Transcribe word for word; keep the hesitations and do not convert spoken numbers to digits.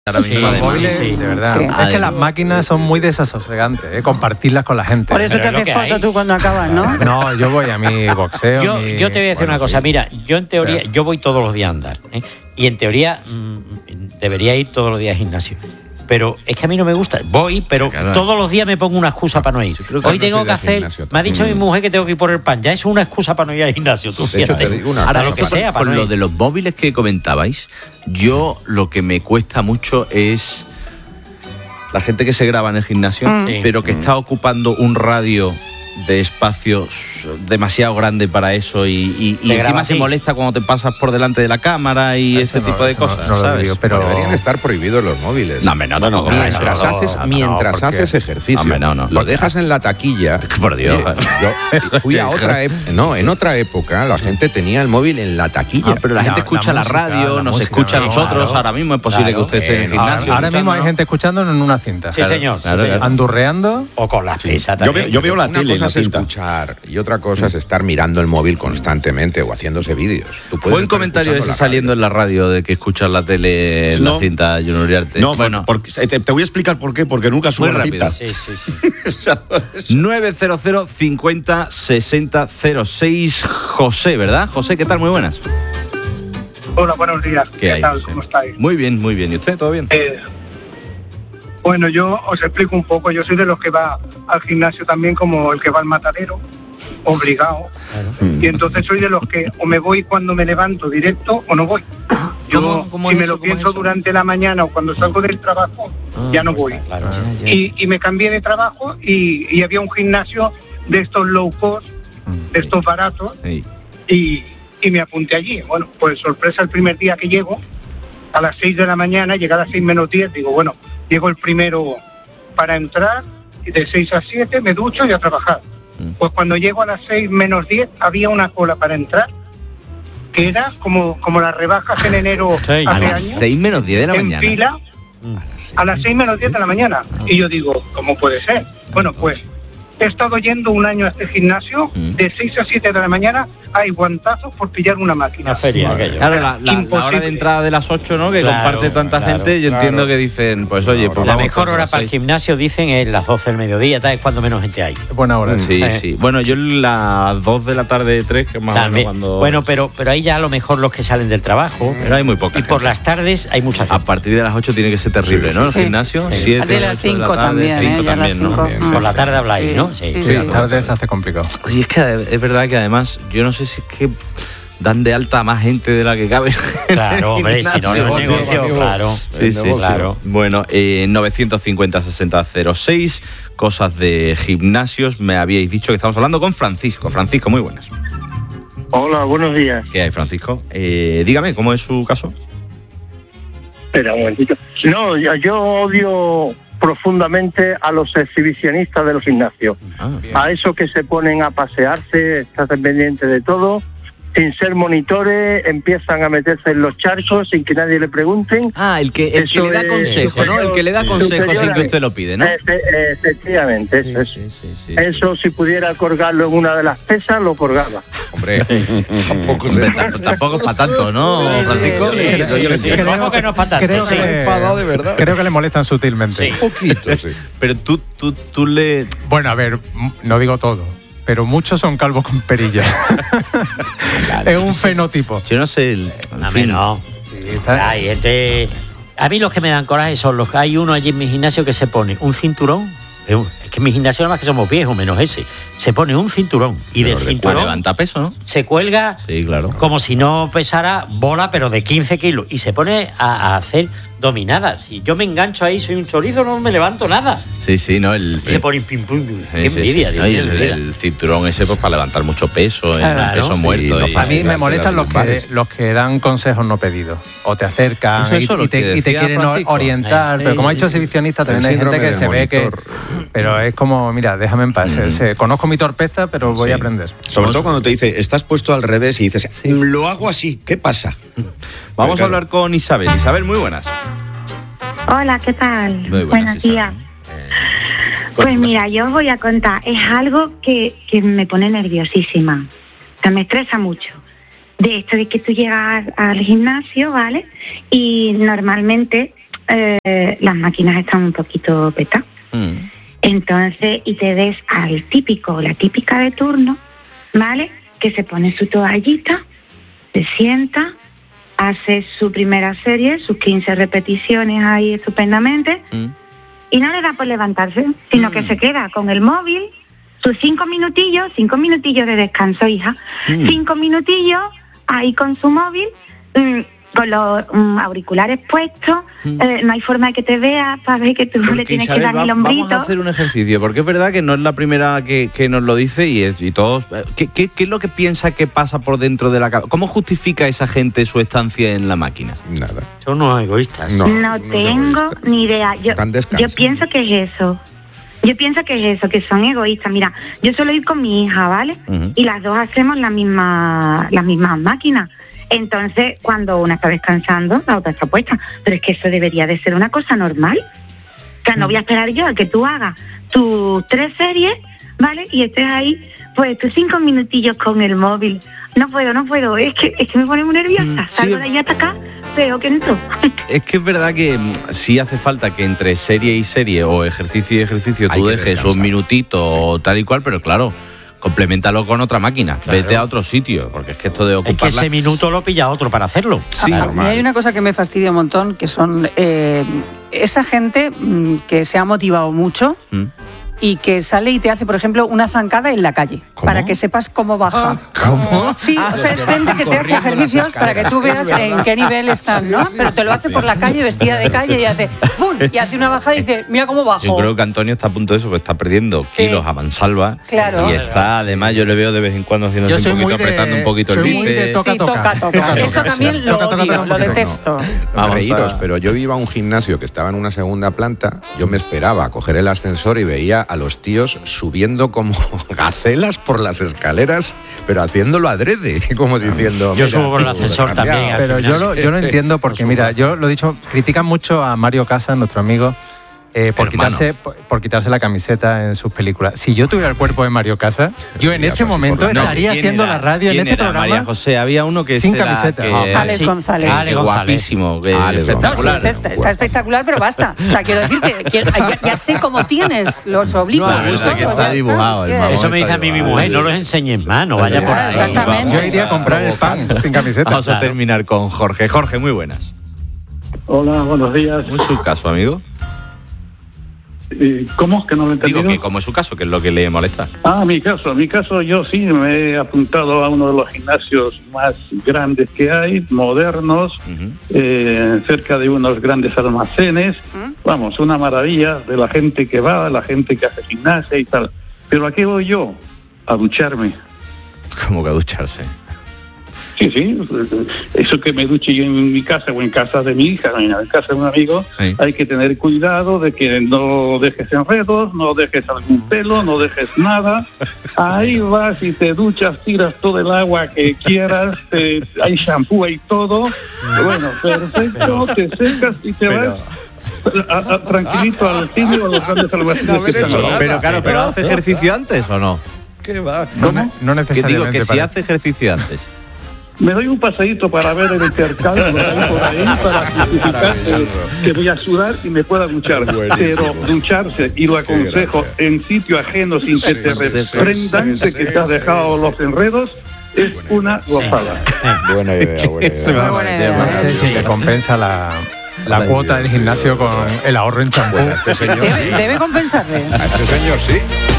Ahora mismo, sí, móviles, sí, de verdad. Sí. Es que las máquinas son muy desasosegantes, ¿eh? Compartirlas con la gente. Por eso Pero te es lo haces que foto hay. tú cuando acabas, ¿no? No, yo voy a mi boxeo. Yo, mi... yo te voy a decir bueno, una cosa, sí. mira, yo en teoría, Pero- yo voy todos los días a andar, ¿eh? Y en teoría mmm, debería ir todos los días al gimnasio. Pero es que a mí no me gusta. Voy, pero Sí, claro. todos los días me pongo una excusa para no ir. Yo creo que Hoy no tengo soy que de hacer. gimnasio Me ha dicho mi tampoco. mujer que tengo que ir por el pan. Ya eso es una excusa para no ir al gimnasio. Tú, De hecho, fíjate. te digo una Ahora cosa, lo que para- sea, para Con no lo ir. de los móviles que comentabais, yo lo que me cuesta mucho es la gente que se graba en el gimnasio, Mm. Sí. pero que está ocupando un radio de espacios demasiado grande para eso y, y- y Te graba encima a se ti. molesta cuando te pasas por delante de la cámara y Eso este no, tipo de eso no- cosas, no lo ¿sabes? digo, pero- Deberían estar prohibidos los móviles. No, hombre, no, no, no, no, mientras no, haces, no, no, mientras porque- haces ejercicio, Hombre, no, no. lo dejas en la taquilla. Por Dios. Eh, yo fui a otra época, no, en otra época la gente tenía el móvil en la taquilla. Ah, pero la gente La- escucha la la, música, radio, la nos música, escucha a claro. nosotros. Ahora mismo es posible Claro. que usted esté en el Eh, Ahora, gimnasio. ahora mismo hay escuchando. gente escuchándonos en una cinta. Sí, señor. sí, claro, señor. claro. Andurreando. O con las pesas Yo también. veo, yo veo la Una tele en cosa la es cinta. escuchar y otra cosa es estar mirando el móvil constantemente o haciéndose vídeos. Tú puedes Buen estar comentario escuchando ese la saliendo radio. en la radio de que escuchas la tele en No. la cinta, Junior Uriarte. No, bueno, porque, te, te voy a explicar por qué, porque nunca subo Muy la rápido. cinta. Sí, sí, sí. nueve cero cero cincuenta sesenta cero seis. José, ¿verdad? José, ¿qué tal? Muy buenas. Hola, buenos días. ¿Qué, ¿Qué, hay, tal? José? ¿Cómo estáis? Muy bien, muy bien. ¿Y usted? ¿Todo bien? Eh, bueno, yo os explico un poco. Yo soy de los que va al gimnasio también como el que va al matadero, obligado. Y entonces soy de los que o me voy cuando me levanto directo o no voy. Yo, ¿Cómo- cómo si es me eso? lo ¿Cómo es pienso eso? durante la mañana o cuando salgo del trabajo, ya no voy. Claro, ya, ya. Y, y me cambié de trabajo y, y había un gimnasio de estos low cost, de estos baratos, Sí. y, y me apunté allí. Bueno, pues sorpresa el primer día que llego, a las seis de la mañana, llegar a las seis menos diez, digo, bueno, llego el primero para entrar, y de seis a siete me ducho y a trabajar. Mm. Pues cuando llego a las seis menos diez, había una cola para entrar, que era como, como las rebajas en enero Sí, hace A años, las seis menos diez de la en mañana. fila, a las seis menos diez de la mañana. Y yo digo, ¿cómo puede ser? Bueno, pues he estado yendo un año a este gimnasio, Mm. de seis a siete de la mañana, hay guantazos por pillar una máquina. Una feria, aquello. Claro, la, la- la Imposible. hora de entrada de las ocho, ¿no? Que Claro, comparte tanta claro, gente, yo claro. entiendo que dicen, pues oye, pues La vamos mejor todos a hora las para el seis. gimnasio, dicen, es las doce del mediodía, tal, es cuando menos gente hay. Buena hora. Sí, Eh. sí. Bueno, yo las dos de la tarde, tres, que es más También. o menos cuando... Bueno, pero, pero ahí ya a lo mejor los que salen del trabajo. Pero hay muy poca Y por gente. las tardes hay mucha A gente. partir de las ocho tiene que ser terrible, ¿no? El Sí. gimnasio, Sí. siete, De las ocho de la cinco tarde, también, ¿eh? cinco Ya a las también, ¿no? cinco. También. Mm. Por la tarde habláis, Sí, ¿no? sí, Sí, sí. las tardes se hace complicado. Y es que es verdad que además, yo no sé si es que dan de alta a más gente de la que cabe. Claro, hombre, si no, no es Negocio, negocio, amigo. claro. Sí, sí, claro. Bueno, eh, novecientos cincuenta sesenta cero seis, cosas de gimnasios. Me habíais dicho que estamos hablando con Francisco. Francisco, muy buenas. Hola, buenos días. ¿Qué hay, Francisco? Eh, dígame, ¿cómo es su caso? Espera un momentito. No, yo, yo odio profundamente a los exhibicionistas de los gimnasios. Ah, A esos que se ponen a pasearse, están pendientes de todo, sin ser monitores, empiezan a meterse en los charcos sin que nadie le pregunten. Ah, el que, el que Eso le da es consejo, ¿no? El que le da superior- consejo sin superior que a- usted lo pide, ¿no? Efe- efectivamente, eso es. Sí, sí, sí, sí. Eso, si pudiera colgarlo en una de las pesas, lo colgaba. Hombre, tampoco Hombre, se... t- tampoco es para tanto, ¿no, Francisco? Sí, Yo- yo lo sí, entiendo. ¿cómo que no es para tanto? creo Sí. que, enfadado de verdad. creo que le molestan sutilmente. Sí. Un poquito, sí. Pero tú, tú, tú le... Bueno, a ver, m- no digo todo, pero muchos son calvos con perilla. Es un fenotipo. Yo no sé, el, en A mí fin. no. Sí, está- Ay, este, a mí los que me dan coraje son los que hay uno allí en mi gimnasio que se pone un cinturón. Es que en mi gimnasio nada más que somos viejos, menos ese. Se pone un cinturón y del Pero de- cinturón levanta peso, ¿no? se cuelga Sí, claro. como si no pesara bola, pero de quince kilos. Y se pone a, a hacer dominadas. Si yo me engancho ahí, soy un chorizo, no me levanto nada. Sí, sí, ¿no? El, Se pone pim, pum, sí, qué sí, envidia, sí. Dios No, y mío, el, de verdad. el cinturón ese pues para levantar mucho peso, eh, Claro. peso Sí, muerto. no y- A mí me Las molestan los que, lumbares. los que dan consejos no pedidos. O te acercan Eso, y, eso, lo y te, que y te decía quieren Francisco. orientar. Eh, pero como sí, ha dicho sí. exhibicionista, también El hay gente síndrome que del se ve que... monitor. Pero es como, mira, déjame en paz. Se- se- conozco mi torpeza, pero voy Sí. a aprender. Sobre todo cuando te dice, estás puesto al revés y dices, lo hago así, ¿qué pasa? Vamos a Claro. hablar con Isabel. Isabel, muy buenas. Hola, ¿qué tal? Muy buenas, Buenos Isabel. días. Eh, Pues cuéntanos. mira, yo os voy a contar, es algo que, que me pone nerviosísima, o sea, me estresa mucho. De esto de que tú llegas al gimnasio, ¿vale? Y normalmente eh, las máquinas están un poquito petadas. Mm. Entonces, y te ves al típico o la típica de turno, ¿vale? Que se pone su toallita, se sienta, hace su primera serie, sus quince repeticiones ahí estupendamente, Mm. y no le da por levantarse, sino Mm. que se queda con el móvil, sus cinco minutillos, cinco minutillos de descanso, hija, Mm. cinco minutillos ahí con su móvil, mm, con los mm, auriculares puestos, Mm. eh, no hay forma de que te vea, sabes que tú no le Porque, tienes Isabel, que dar va- ni el hombrito. vamos a hacer un ejercicio, porque es verdad que no es la primera que, que nos lo dice y, es, y todos... ¿qué, qué, ¿Qué es lo que piensa que pasa por dentro de la cabeza? ¿Cómo justifica esa gente su estancia en la máquina? Nada. Son unos egoístas. No, No, no tengo egoístas. ni idea. Yo, Están yo descansando. pienso que es eso. Yo pienso que es eso, que son egoístas. Mira, yo suelo ir con mi hija, ¿vale? Ujú. Y las dos hacemos la misma, las mismas máquinas. Entonces, cuando una está descansando, la otra está puesta. Pero es que eso debería de ser una cosa normal. O sea, no voy a esperar yo a que tú hagas tus tres series, ¿vale? Y estés ahí, pues tus cinco minutillos con el móvil. No puedo, no puedo. Es que, es que me pone muy nerviosa. Mm, sí. Salgo de allá hasta acá, pero que no. Es que es verdad que mm, sí hace falta que entre serie y serie o ejercicio y ejercicio Hay tú que dejes descansar. un minutito o tal y cual, pero claro, complementalo con otra máquina. Claro. Vete a otro sitio, porque es que esto de Es que ocuparla... ese minuto lo pilla otro para hacerlo. Sí, A- a mí normal. hay una cosa que me fastidia un montón, que son eh, esa gente mm, que se ha motivado mucho Mm. y que sale y te hace, por ejemplo, una zancada en la calle, ¿Cómo? para que sepas cómo baja. ¿Cómo? Sí, o sea, es gente que te hace Corriendo las ejercicios para que tú escaleras, veas es verdad. en qué nivel están, ¿no? Sí, sí, Pero te lo hace sí. por la calle, vestida de calle, y hace ¡pum! Y hace una bajada y dice, mira cómo bajo. Yo creo que Antonio está a punto de eso, porque está perdiendo Sí. kilos a mansalva. Claro. Y está, además, yo le veo de vez en cuando haciendo Yo un soy poquito, muy de- apretando un poquito el soy muy bíceps. de toca, sí, toca, toca. toca. Toca, Eso toca, también sí. lo Toca, toca, odio, toca un lo poquito, detesto. Vamos Reíros, a- pero yo iba a un gimnasio que estaba en una segunda planta, yo me esperaba a coger el ascensor y veía a los tíos subiendo como gacelas por las escaleras, pero haciéndolo adrede, como diciendo... Yo "Mira, subo por el tú, ascensor desgraciado". también. Pero yo lo, yo lo entiendo porque, mira, yo lo he dicho, critican mucho a Mario Casas, nuestro amigo, eh, por, Hermano. quitarse, por, por quitarse la camiseta en sus películas. Si yo tuviera el cuerpo de Mario Casas, yo en Serías este así momento por la- No, estaría ¿quién haciendo era? la radio en ¿Quién este era, programa. María José, había uno que sin era camiseta. que- Ah, Alex sí. González. Ale que González. guapísimo, que Alex espectacular. No, sí, está, está espectacular, pero basta. O sea, quiero decir que, que ya, ya sé cómo tienes los oblicuos. No, es todo, que está ya dibujado el es que- mamón. Eso me dice a mí mi mujer, no los enseñes más, no vaya por ahí. Exactamente. Yo iría a comprar el pan sin camiseta. Vamos a Claro. terminar con Jorge. Jorge, muy buenas. Hola, buenos días. ¿Cómo es su caso, amigo? Eh, ¿Cómo? Que no lo he entendido. Digo que como es su caso, que es lo que le molesta. Ah, mi caso. Mi caso, yo sí me he apuntado a uno de los gimnasios más grandes que hay, modernos, Ujú. eh, cerca de unos grandes almacenes. Vamos, una maravilla de la gente que va, la gente que hace gimnasia y tal. Pero ¿a qué voy yo? A ducharme. Como que a ducharse. Sí, sí. Eso que me duche yo en mi casa o en casa de mi hija, en casa de un amigo, Sí. hay que tener cuidado de que no dejes enredos, no dejes algún pelo, no dejes nada. Ahí vas y te duchas, tiras todo el agua que quieras, te- hay shampoo, hay todo. Bueno, perfecto, te secas y te Pero- vas a- a- tranquilito al cine o a los grandes almacenes. haber que hecho están al lado. nada. Pero claro, ¿pero hace ejercicio antes o no? ¿Qué va? No, ne- no Que digo necesariamente. que si para- hace ejercicio antes. Me doy un paseíto para ver el intercambio que hay por ahí, para justificar que, que voy a sudar y me pueda duchar. Pero ducharse, y lo aconsejo, en sitio ajeno sin que te reprendan de que te has dejado los enredos, es una gozada. Buena idea, buena Se idea. va- buena no idea. sé si le compensa la, la cuota del gimnasio con el ahorro en champú. Bueno, a este señor sí. Debe, debe compensarle. A este señor sí.